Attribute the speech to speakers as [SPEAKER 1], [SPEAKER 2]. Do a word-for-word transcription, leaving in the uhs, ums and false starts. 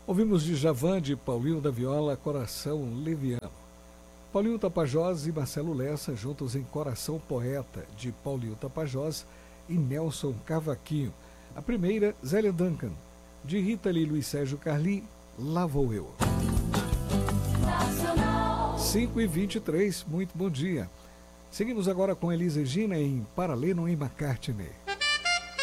[SPEAKER 1] Ouvimos de Djavan, de Paulinho da Viola, Coração Leviano. Paulinho Tapajós e Marcelo Lessa juntos em Coração Poeta, de Paulinho Tapajós e Nelson Cavaquinho. A primeira, Zélia Duncan, de Rita Lee e Luiz Sérgio Carli, Lá Vou Eu. cinco e vinte e três, muito bom dia. Seguimos agora com Elis Regina em Paralelo em McCartney.